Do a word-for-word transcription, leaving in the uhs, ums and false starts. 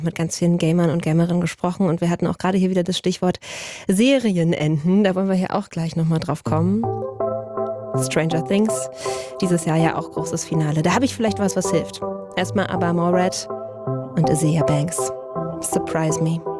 mit ganz vielen Gamern und Gamerinnen gesprochen und wir hatten auch gerade hier wieder das Stichwort Serienenden. Da wollen wir hier auch gleich nochmal drauf kommen. Stranger Things, dieses Jahr ja auch großes Finale. Da habe ich vielleicht was, was hilft. Erstmal aber Morat und Isaiah Banks. Surprise Me.